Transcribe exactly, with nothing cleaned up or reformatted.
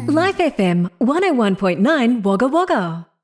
Life F M one oh one point nine Wagga Wagga.